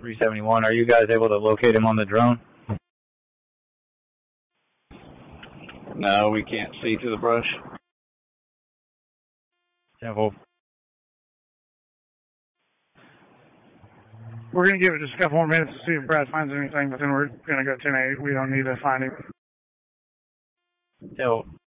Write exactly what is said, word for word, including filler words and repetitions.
three seventy-one, are you guys able to locate him on the drone? No, we can't see through the brush. Temple. We're going to give it just a couple more minutes to see if Brad finds anything, but then we're going to go ten eight. We don't need to find him. So